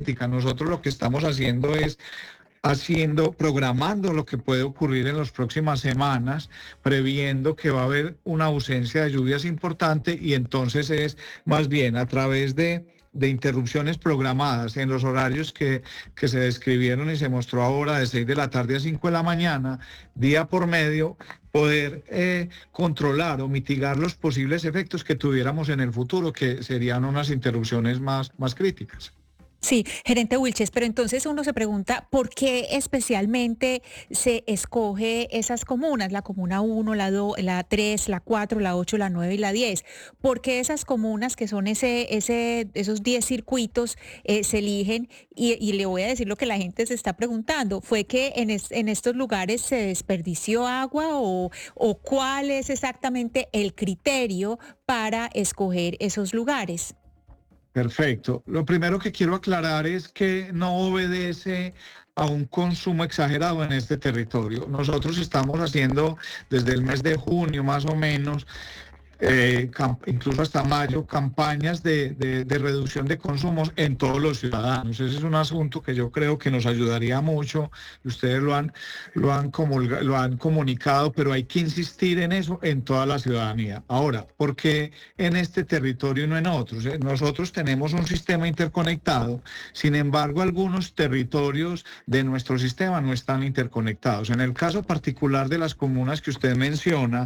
crítica. Nosotros lo que estamos haciendo es programando lo que puede ocurrir en las próximas semanas, previendo que va a haber una ausencia de lluvias importante, y entonces es más bien a través de interrupciones programadas en los horarios que se describieron y se mostró ahora, de 6 de la tarde a 5 de la mañana, día por medio, poder controlar o mitigar los posibles efectos que tuviéramos en el futuro, que serían unas interrupciones más críticas. Sí, gerente Wilches, pero entonces uno se pregunta por qué especialmente se escoge esas comunas, la comuna 1, la 2, la 3, la 4, la 8, la 9 y la 10. ¿Por qué esas comunas que son esos 10 circuitos se eligen? Y le voy a decir lo que la gente se está preguntando. ¿Fue que en estos lugares se desperdició agua o cuál es exactamente el criterio para escoger esos lugares? Perfecto. Lo primero que quiero aclarar es que no obedece a un consumo exagerado en este territorio. Nosotros estamos haciendo desde el mes de junio más o menos, incluso hasta mayo, campañas de reducción de consumos en todos los ciudadanos. Ese es un asunto que yo creo que nos ayudaría mucho. Ustedes lo han comunicado, pero hay que insistir en eso en toda la ciudadanía. Ahora, ¿por qué en este territorio y no en otros? Nosotros tenemos un sistema interconectado, sin embargo, algunos territorios de nuestro sistema no están interconectados. En el caso particular de las comunas que usted menciona,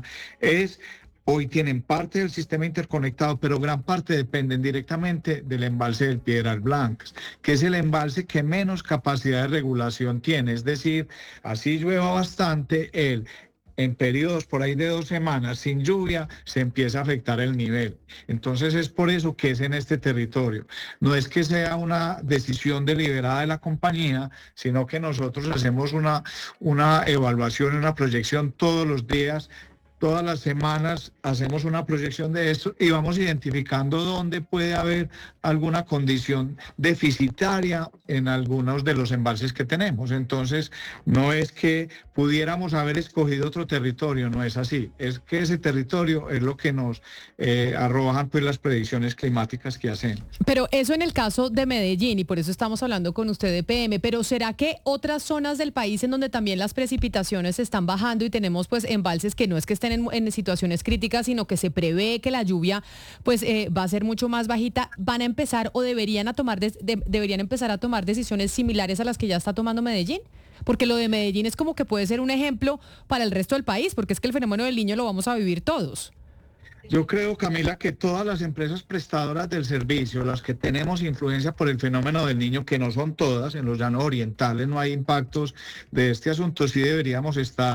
hoy tienen parte del sistema interconectado, pero gran parte dependen directamente del embalse del Piedras Blancas, que es el embalse que menos capacidad de regulación tiene. Es decir, así llueva bastante, en periodos por ahí de 2 semanas sin lluvia se empieza a afectar el nivel. Entonces es por eso que es en este territorio. No es que sea una decisión deliberada de la compañía, sino que nosotros hacemos una evaluación, una proyección todos los días. Todas las semanas hacemos una proyección de esto y vamos identificando dónde puede haber alguna condición deficitaria en algunos de los embalses que tenemos. Entonces, no es que pudiéramos haber escogido otro territorio, no es así. Es que ese territorio es lo que nos arrojan pues las predicciones climáticas que hacemos. Pero eso en el caso de Medellín, y por eso estamos hablando con usted de PM, pero ¿será que otras zonas del país en donde también las precipitaciones están bajando y tenemos pues embalses que no es que estén en situaciones críticas, sino que se prevé que la lluvia pues va a ser mucho más bajita, van a empezar o deberían empezar a tomar decisiones similares a las que ya está tomando Medellín? Porque lo de Medellín es como que puede ser un ejemplo para el resto del país, porque es que el fenómeno del Niño lo vamos a vivir todos. Yo creo, Camila, que todas las empresas prestadoras del servicio, las que tenemos influencia por el fenómeno del Niño, que no son todas, en los llanos orientales no hay impactos de este asunto, sí deberíamos estar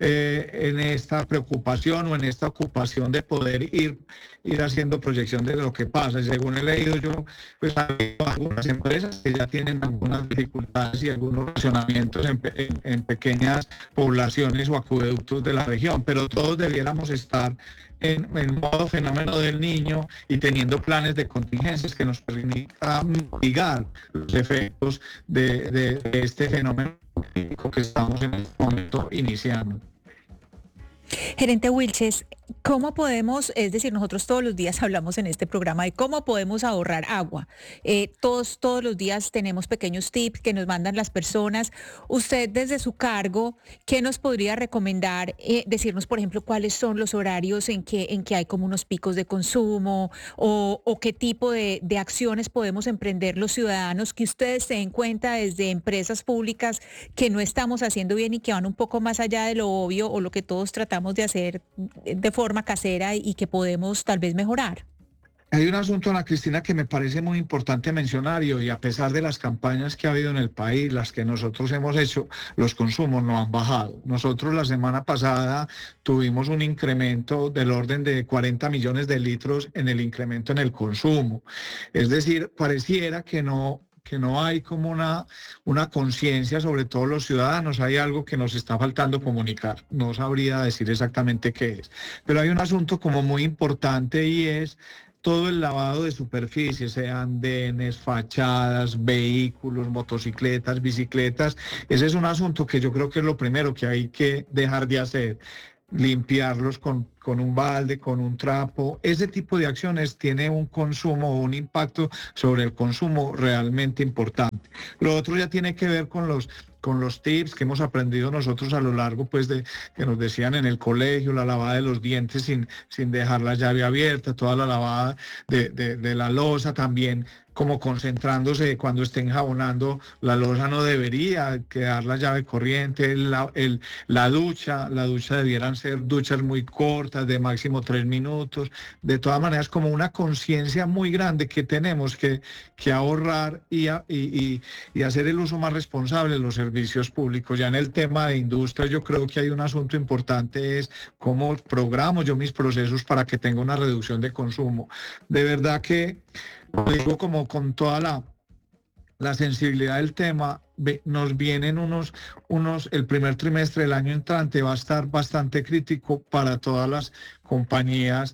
en esta preocupación o en esta ocupación de poder ir haciendo proyección de lo que pasa. Y según he leído yo, pues hay algunas empresas que ya tienen algunas dificultades y algunos racionamientos en pequeñas poblaciones o acueductos de la región, pero todos debiéramos estar en modo fenómeno del Niño y teniendo planes de contingencias que nos permitan mitigar los efectos de este fenómeno que estamos en este momento iniciando. Gerente Wilches, ¿cómo podemos, es decir, nosotros todos los días hablamos en este programa de cómo podemos ahorrar agua? Todos los días tenemos pequeños tips que nos mandan las personas. Usted desde su cargo, ¿qué nos podría recomendar? Decirnos, por ejemplo, cuáles son los horarios en que hay como unos picos de consumo o qué tipo de acciones podemos emprender los ciudadanos que ustedes se den cuenta desde empresas públicas que no estamos haciendo bien y que van un poco más allá de lo obvio o lo que todos tratamos de hacer de forma casera y que podemos tal vez mejorar. Hay un asunto, Ana Cristina, que me parece muy importante mencionar y a pesar de las campañas que ha habido en el país, las que nosotros hemos hecho, los consumos no han bajado. Nosotros la semana pasada tuvimos un incremento del orden de 40 millones de litros en el incremento en el consumo. Es decir, pareciera que no hay como una conciencia, sobre todo los ciudadanos, hay algo que nos está faltando comunicar. No sabría decir exactamente qué es. Pero hay un asunto como muy importante y es todo el lavado de superficies, sean andenes, fachadas, vehículos, motocicletas, bicicletas. Ese es un asunto que yo creo que es lo primero que hay que dejar de hacer. limpiarlos con un balde, con un trapo. Ese tipo de acciones tiene un consumo, un impacto sobre el consumo realmente importante. Lo otro ya tiene que ver con los tips que hemos aprendido nosotros a lo largo, pues, de que nos decían en el colegio, la lavada de los dientes sin dejar la llave abierta, toda la lavada de la loza también, como concentrándose cuando estén jabonando la loza, no debería quedar la llave corriente, la ducha debieran ser duchas muy cortas, de máximo 3 minutos. De todas maneras, como una conciencia muy grande que tenemos que ahorrar y hacer el uso más responsable de los servicios públicos. Ya en el tema de industria, yo creo que hay un asunto importante, es cómo programo yo mis procesos para que tenga una reducción de consumo. De verdad que lo digo como con toda la sensibilidad del tema. Nos vienen el primer trimestre del año entrante va a estar bastante crítico para todas las compañías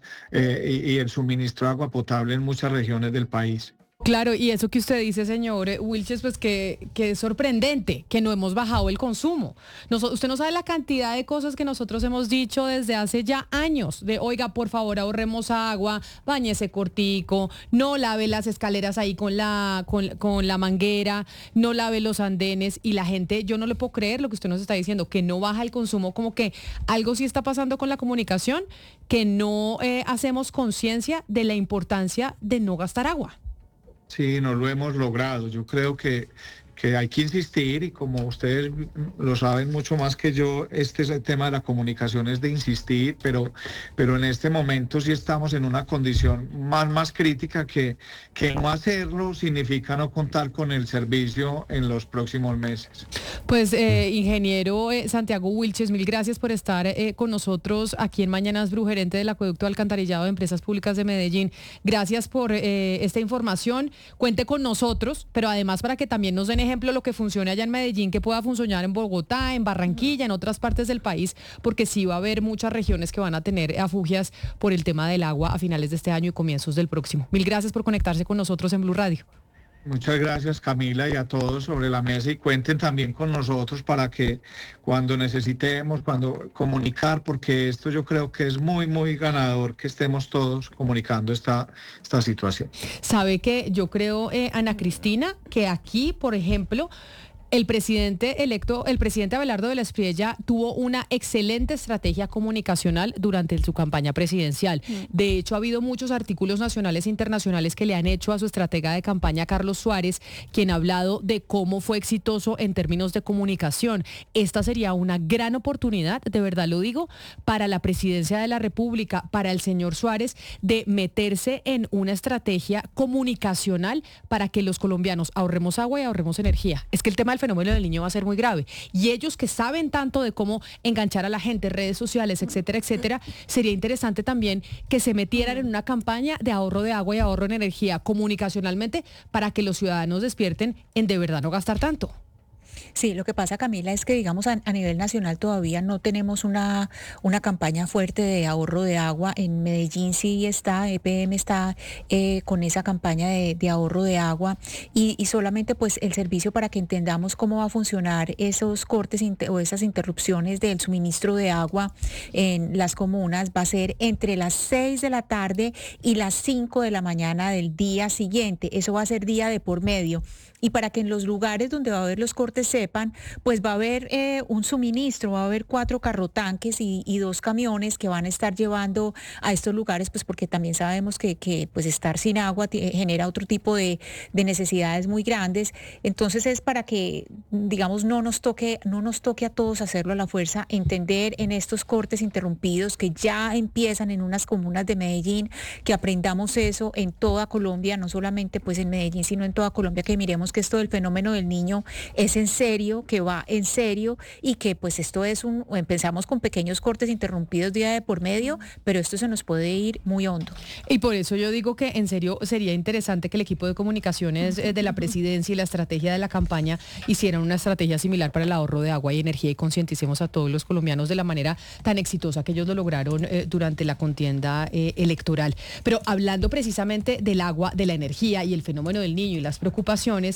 y el suministro de agua potable en muchas regiones del país. Claro, y eso que usted dice, señor Wilches, pues que es sorprendente que no hemos bajado el consumo. Usted no sabe la cantidad de cosas que nosotros hemos dicho desde hace ya años, de oiga, por favor, ahorremos agua, báñese cortico, no lave las escaleras ahí con la manguera, no lave los andenes, y la gente, yo no le puedo creer lo que usted nos está diciendo, que no baja el consumo, como que algo sí está pasando con la comunicación, que no hacemos conciencia de la importancia de no gastar agua. Sí, no lo hemos logrado. Yo creo que hay que insistir, y como ustedes lo saben mucho más que yo, este es el tema de la comunicación, es de insistir, pero en este momento sí estamos en una condición más crítica, que no hacerlo significa no contar con el servicio en los próximos meses. Pues ingeniero Santiago Wilches, mil gracias por estar con nosotros aquí en Mañanas Blue, gerente del Acueducto de Alcantarillado de Empresas Públicas de Medellín. Gracias por esta información. Cuente con nosotros, pero además para que también nos den ejemplo lo que funcione allá en Medellín, que pueda funcionar en Bogotá, en Barranquilla, en otras partes del país, porque sí va a haber muchas regiones que van a tener afugias por el tema del agua a finales de este año y comienzos del próximo. Mil gracias por conectarse con nosotros en Blue Radio. Muchas gracias, Camila, y a todos sobre la mesa, y cuenten también con nosotros para que cuando necesitemos, cuando comunicar, porque esto yo creo que es muy ganador que estemos todos comunicando esta situación. ¿Sabe que yo creo, Ana Cristina, que aquí, por ejemplo, el presidente electo, el presidente Abelardo de la Espriella, tuvo una excelente estrategia comunicacional durante su campaña presidencial? De hecho, ha habido muchos artículos nacionales e internacionales que le han hecho a su estratega de campaña, Carlos Suárez, quien ha hablado de cómo fue exitoso en términos de comunicación. Esta sería una gran oportunidad, de verdad lo digo, para la presidencia de la República, para el señor Suárez, de meterse en una estrategia comunicacional para que los colombianos ahorremos agua y ahorremos energía. Es que el tema del fenómeno del Niño va a ser muy grave, y ellos que saben tanto de cómo enganchar a la gente, redes sociales, etcétera, sería interesante también que se metieran en una campaña de ahorro de agua y ahorro en energía comunicacionalmente, para que los ciudadanos despierten en de verdad no gastar tanto. Sí, lo que pasa, Camila, es que digamos a nivel nacional todavía no tenemos una campaña fuerte de ahorro de agua. En Medellín sí está, EPM está con esa campaña de ahorro de agua, y solamente pues el servicio, para que entendamos cómo va a funcionar esos cortes o esas interrupciones del suministro de agua en las comunas, va a ser entre las 6 de la tarde y las 5 de la mañana del día siguiente. Eso va a ser día de por medio. Y para que en los lugares donde va a haber los cortes sepan, pues va a haber un suministro, va a haber 4 carrotanques y 2 camiones que van a estar llevando a estos lugares, pues porque también sabemos que pues estar sin agua genera otro tipo de necesidades muy grandes. Entonces es para que, digamos, no nos toque a todos hacerlo a la fuerza, entender en estos cortes interrumpidos que ya empiezan en unas comunas de Medellín, que aprendamos eso en toda Colombia, no solamente pues en Medellín, sino en toda Colombia, que miremos que esto del fenómeno del Niño es en serio, que va en serio, y que pues esto empezamos con pequeños cortes interrumpidos día de por medio, pero esto se nos puede ir muy hondo. Y por eso yo digo que en serio sería interesante que el equipo de comunicaciones de la presidencia y la estrategia de la campaña hicieran una estrategia similar para el ahorro de agua y energía, y concienticemos a todos los colombianos de la manera tan exitosa que ellos lo lograron durante la contienda electoral. Pero hablando precisamente del agua, de la energía y el fenómeno del Niño y las preocupaciones,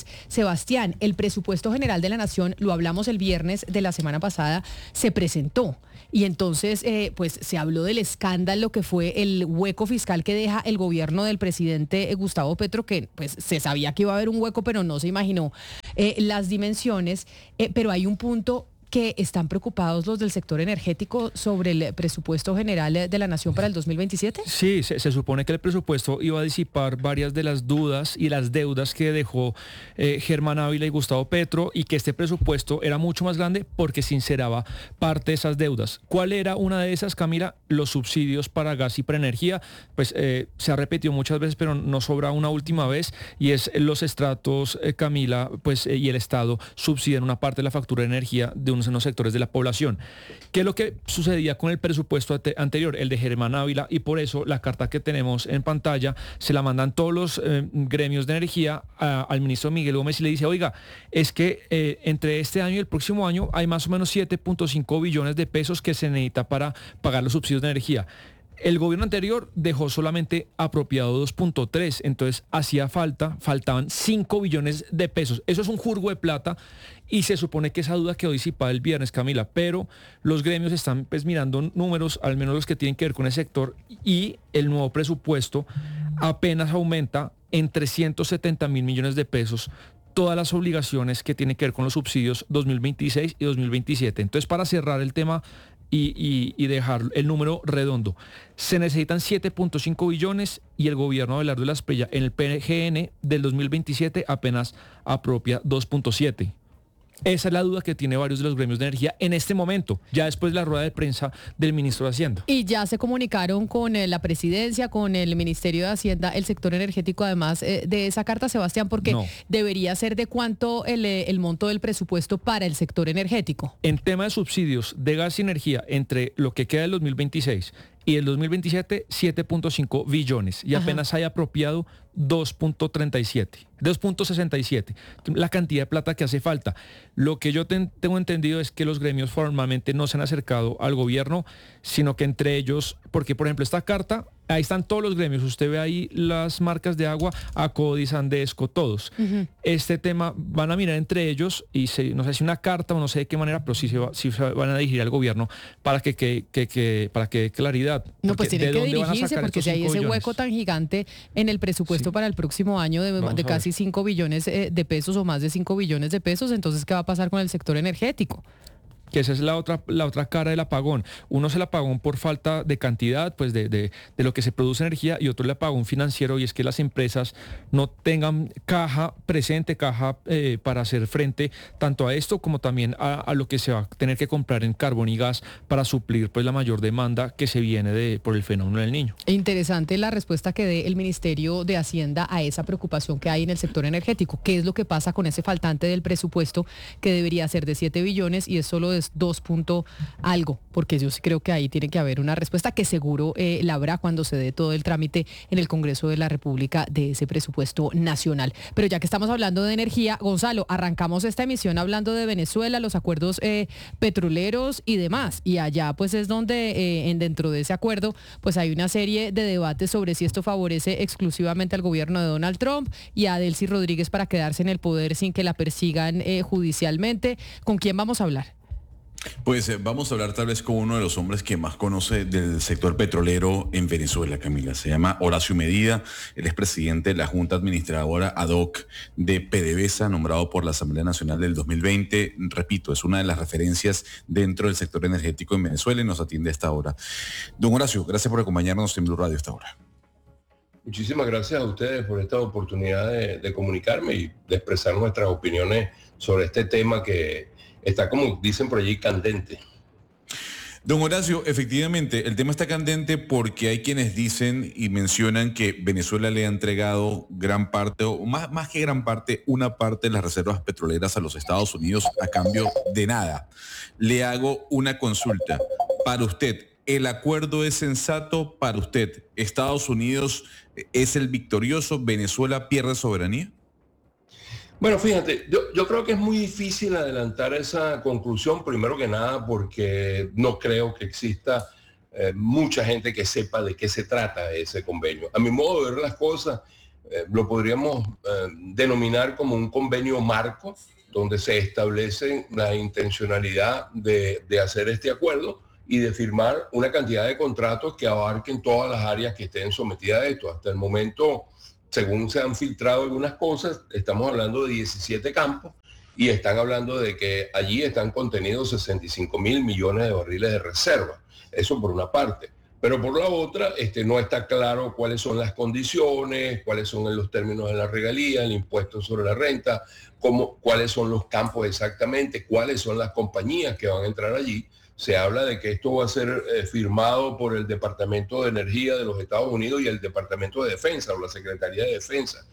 Wilches. Sebastián, el presupuesto general de la Nación, lo hablamos el viernes de la semana pasada, se presentó. Y entonces, pues se habló del escándalo que fue el hueco fiscal que deja el gobierno del presidente Gustavo Petro, que pues se sabía que iba a haber un hueco, pero no se imaginó las dimensiones. Pero hay un punto que están preocupados los del sector energético sobre el presupuesto general de la Nación para el 2027. Sí, se supone que el presupuesto iba a disipar varias de las dudas y las deudas que dejó Germán Ávila y Gustavo Petro, y que este presupuesto era mucho más grande porque sinceraba parte de esas deudas. ¿Cuál era una de esas, Camila? Los subsidios para gas y para energía. Pues se ha repetido muchas veces, pero no sobra una última vez, y es los estratos, Camila, pues y el Estado subsidian una parte de la factura de energía de unos sectores de la población. ¿Qué es lo que sucedía con el presupuesto anterior, el de Germán Ávila? Y por eso la carta que tenemos en pantalla se la mandan todos los gremios de energía al ministro Miguel Gómez y le dice, oiga, es que entre este año y el próximo año hay más o menos 7.5 billones de pesos que se necesita para pagar los subsidios de energía. El gobierno anterior dejó solamente apropiado 2.3, entonces faltaban 5 billones de pesos. Eso es un jurgo de plata, y se supone que esa duda quedó disipada el viernes, Camila, pero los gremios están pues mirando números, al menos los que tienen que ver con el sector, y el nuevo presupuesto apenas aumenta en 370.000 millones de pesos todas las obligaciones que tienen que ver con los subsidios 2026 y 2027. Entonces, para cerrar el tema y dejar el número redondo, se necesitan 7.5 billones y el gobierno de Abelardo Asprilla en el PGN del 2027 apenas apropia 2.7. Esa es la duda que tiene varios de los gremios de energía en este momento, ya después de la rueda de prensa del ministro de Hacienda. Y ya se comunicaron con la presidencia, con el Ministerio de Hacienda, el sector energético, además de esa carta, Sebastián, porque no debería ser de cuánto el monto del presupuesto para el sector energético. En tema de subsidios de gas y energía, entre lo que queda del 2026 y el 2027, 7.5 billones, y apenas hay apropiado 2.67, la cantidad de plata que hace falta. Lo que yo tengo entendido es que los gremios formalmente no se han acercado al gobierno, sino que entre ellos, porque por ejemplo esta carta, ahí están todos los gremios, usted ve ahí las marcas de agua, Acodis, Andesco, todos. Este tema van a mirar entre ellos y no sé si una carta o no sé de qué manera, pero sí se van a dirigir al gobierno para que dé claridad. No, pues tienen que dirigirse, porque si hay ese hueco tan gigante en el presupuesto para el próximo año de casi 5 billones de pesos o más de 5 billones de pesos, entonces ¿qué va a pasar con el sector energético? Que esa es la otra cara del apagón. Uno es el apagón por falta de cantidad, pues de lo que se produce energía, y otro el apagón financiero, y es que las empresas no tengan caja presente, para hacer frente tanto a esto como también a lo que se va a tener que comprar en carbón y gas para suplir pues la mayor demanda que se viene por el fenómeno del Niño. Interesante la respuesta que dé el Ministerio de Hacienda a esa preocupación que hay en el sector energético. ¿Qué es lo que pasa con ese faltante del presupuesto que debería ser de 7 billones y es solo de 2 algo? Porque yo sí creo que ahí tiene que haber una respuesta que seguro la habrá cuando se dé todo el trámite en el Congreso de la República de ese presupuesto nacional. Pero ya que estamos hablando de energía, Gonzalo, arrancamos esta emisión hablando de Venezuela, los acuerdos petroleros y demás. Y allá pues es donde dentro de ese acuerdo pues hay una serie de debates sobre si esto favorece exclusivamente al gobierno de Donald Trump y a Delcy Rodríguez para quedarse en el poder sin que la persigan judicialmente. ¿Con quién vamos a hablar? Pues vamos a hablar tal vez con uno de los hombres que más conoce del sector petrolero en Venezuela, Camila. Se llama Horacio Medida, él es presidente de la Junta Administradora ad hoc de PDVSA, nombrado por la Asamblea Nacional del 2020. Repito, es una de las referencias dentro del sector energético en Venezuela y nos atiende a esta hora. Don Horacio, gracias por acompañarnos en Blue Radio a esta hora. Muchísimas gracias a ustedes por esta oportunidad de comunicarme y de expresar nuestras opiniones sobre este tema que está, como dicen por allí, candente. Don Horacio, efectivamente, el tema está candente porque hay quienes dicen y mencionan que Venezuela le ha entregado gran parte, o más que gran parte, una parte de las reservas petroleras a los Estados Unidos a cambio de nada. Le hago una consulta. Para usted, ¿el acuerdo es sensato? Para usted, ¿Estados Unidos es el victorioso? ¿Venezuela pierde soberanía? Bueno, fíjate, yo creo que es muy difícil adelantar esa conclusión, primero que nada porque no creo que exista mucha gente que sepa de qué se trata ese convenio. A mi modo de ver las cosas, lo podríamos denominar como un convenio marco, donde se establece la intencionalidad de hacer este acuerdo y de firmar una cantidad de contratos que abarquen todas las áreas que estén sometidas a esto. Hasta el momento, según se han filtrado algunas cosas, estamos hablando de 17 campos y están hablando de que allí están contenidos 65.000 millones de barriles de reserva. Eso por una parte. Pero por la otra, no está claro cuáles son las condiciones, cuáles son los términos de la regalía, el impuesto sobre la renta, cuáles son los campos exactamente, cuáles son las compañías que van a entrar allí. Se habla de que esto va a ser firmado por el Departamento de Energía de los Estados Unidos y el Departamento de Defensa o la Secretaría de Defensa.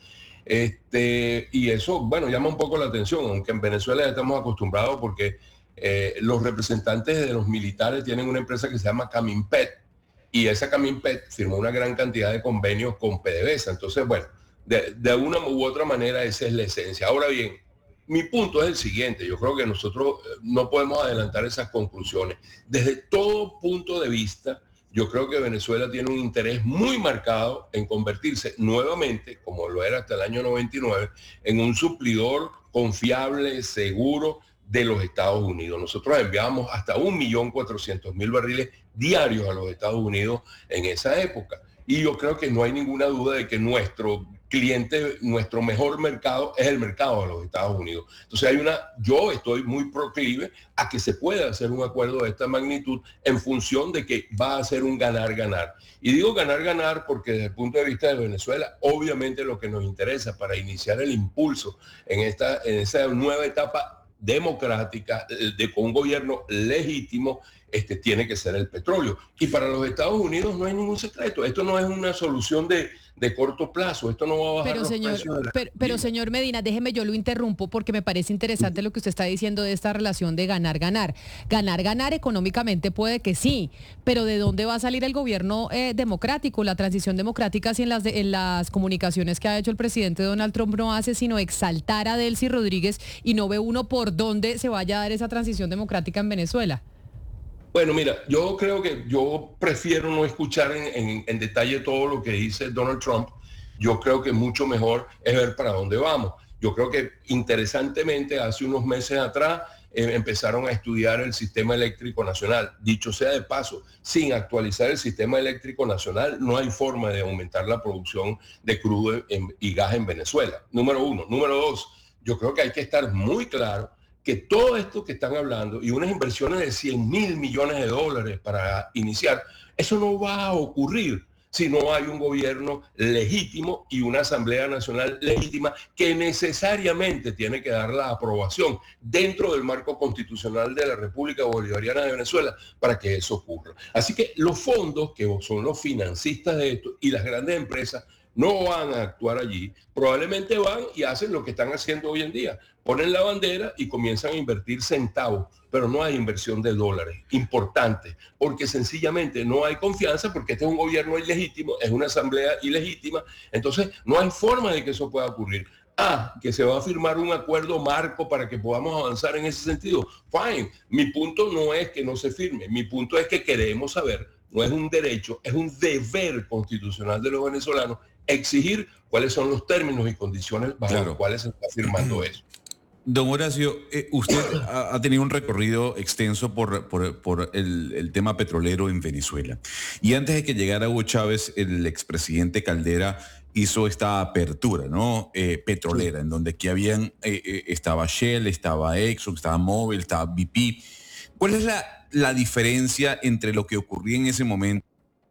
Y eso, bueno, llama un poco la atención, aunque en Venezuela ya estamos acostumbrados porque los representantes de los militares tienen una empresa que se llama Caminpet, y esa Caminpet firmó una gran cantidad de convenios con PDVSA. Entonces, bueno, de una u otra manera esa es la esencia. Ahora bien, mi punto es el siguiente. Yo creo que nosotros no podemos adelantar esas conclusiones. Desde todo punto de vista, yo creo que Venezuela tiene un interés muy marcado en convertirse nuevamente, como lo era hasta el año 99, en un suplidor confiable, seguro de los Estados Unidos. Nosotros enviábamos hasta 1.400.000 barriles diarios a los Estados Unidos en esa época. Y yo creo que no hay ninguna duda de que nuestro cliente, nuestro mejor mercado es el mercado de los Estados Unidos. Entonces yo estoy muy proclive a que se pueda hacer un acuerdo de esta magnitud en función de que va a ser un ganar-ganar. Y digo ganar-ganar porque desde el punto de vista de Venezuela, obviamente lo que nos interesa para iniciar el impulso en esa nueva etapa democrática, con un gobierno legítimo, tiene que ser el petróleo. Y para los Estados Unidos no hay ningún secreto. Esto no es una solución de corto plazo. Esto no va a bajar los precios. Pero señor Medina, déjeme, yo lo interrumpo porque me parece interesante lo que usted está diciendo de esta relación de ganar-ganar. Ganar-ganar económicamente puede que sí, pero ¿de dónde va a salir el gobierno democrático, la transición democrática, si en las comunicaciones que ha hecho el presidente Donald Trump no hace sino exaltar a Delcy Rodríguez y no ve uno por dónde se vaya a dar esa transición democrática en Venezuela? Bueno, mira, yo creo que yo prefiero no escuchar en detalle todo lo que dice Donald Trump. Yo creo que mucho mejor es ver para dónde vamos. Yo creo que interesantemente hace unos meses atrás empezaron a estudiar el sistema eléctrico nacional. Dicho sea de paso, sin actualizar el sistema eléctrico nacional no hay forma de aumentar la producción de crudo y gas en Venezuela. Número uno. Número dos, yo creo que hay que estar muy claro que todo esto que están hablando y unas inversiones de $100.000 millones para iniciar, eso no va a ocurrir si no hay un gobierno legítimo y una Asamblea Nacional legítima que necesariamente tiene que dar la aprobación dentro del marco constitucional de la República Bolivariana de Venezuela para que eso ocurra. Así que los fondos, que son los financistas de esto, y las grandes empresas no van a actuar allí, probablemente van y hacen lo que están haciendo hoy en día. Ponen la bandera y comienzan a invertir centavos, pero no hay inversión de dólares importantes, porque sencillamente no hay confianza, porque este es un gobierno ilegítimo, es una asamblea ilegítima, entonces no hay forma de que eso pueda ocurrir. Que se va a firmar un acuerdo marco para que podamos avanzar en ese sentido. Fine, mi punto no es que no se firme, mi punto es que queremos saber, no es un derecho, es un deber constitucional de los venezolanos exigir cuáles son los términos y condiciones bajo los cuales se está firmando eso. Don Horacio, usted ha tenido un recorrido extenso por el tema petrolero en Venezuela. Y antes de que llegara Hugo Chávez, el expresidente Caldera hizo esta apertura, ¿no? Petrolera, en donde aquí estaba Shell, estaba Exxon, estaba Mobil, estaba BP. ¿Cuál es la diferencia entre lo que ocurría en ese momento?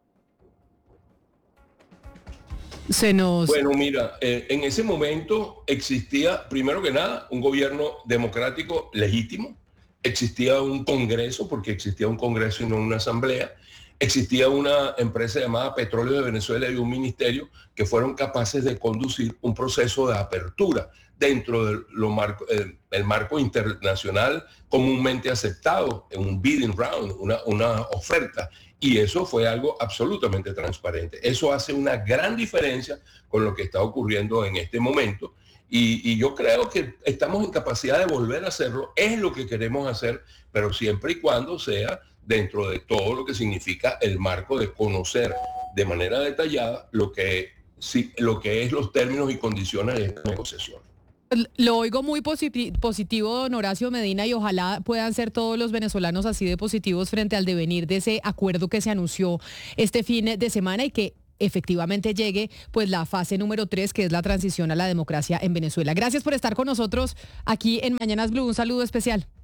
Bueno, mira, en ese momento existía, primero que nada, un gobierno democrático legítimo, existía un congreso, porque existía un congreso y no una asamblea, existía una empresa llamada Petróleo de Venezuela y un ministerio que fueron capaces de conducir un proceso de apertura dentro del marco internacional comúnmente aceptado en un bidding round, una oferta. Y eso fue algo absolutamente transparente. Eso hace una gran diferencia con lo que está ocurriendo en este momento. Y yo creo que estamos en capacidad de volver a hacerlo. Es lo que queremos hacer, pero siempre y cuando sea dentro de todo lo que significa el marco de conocer de manera detallada lo que lo que es los términos y condiciones de esta negociación. Lo oigo muy positivo, don Horacio Medina, y ojalá puedan ser todos los venezolanos así de positivos frente al devenir de ese acuerdo que se anunció este fin de semana y que efectivamente llegue pues la fase número 3, que es la transición a la democracia en Venezuela. Gracias por estar con nosotros aquí en Mañanas Blue. Un saludo especial.